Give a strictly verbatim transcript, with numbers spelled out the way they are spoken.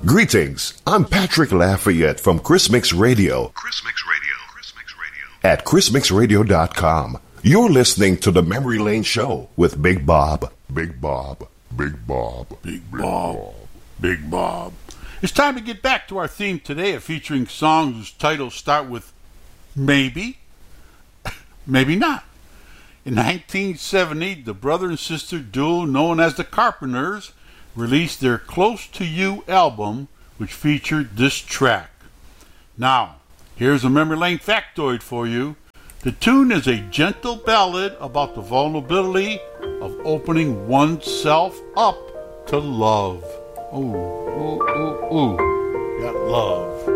Greetings, I'm Patrick Lafayette from Chris Mix Radio. Chris Mix Radio. Chris Mix Radio. At chris mix radio dot com. You're listening to the Memory Lane Show with Big Bob. Big Bob. Big Bob. Big Bob. Big Bob. It's time to get back to our theme today, featuring songs whose titles start with maybe, maybe not. In nineteen seventy, the brother and sister duo known as the Carpenters released their Close to You album, which featured this track. Now, here's a Memory Lane factoid for you. The tune is a gentle ballad about the vulnerability of opening oneself up to love. Ooh, ooh, ooh, ooh. Got love.